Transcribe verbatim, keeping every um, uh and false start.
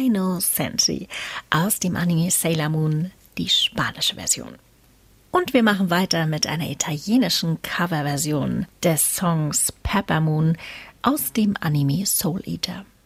Dino Senshi aus dem Anime Sailor Moon, die spanische Version. Und wir machen weiter mit einer italienischen Coverversion des Songs Pepper Moon aus dem Anime Soul Eater.